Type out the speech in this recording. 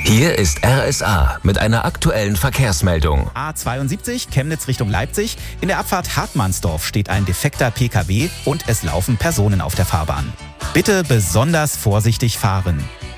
Hier ist RSA mit einer aktuellen Verkehrsmeldung. A72 Chemnitz Richtung Leipzig. In der Abfahrt Hartmannsdorf steht ein defekter PKW und es laufen Personen auf der Fahrbahn. Bitte besonders vorsichtig fahren.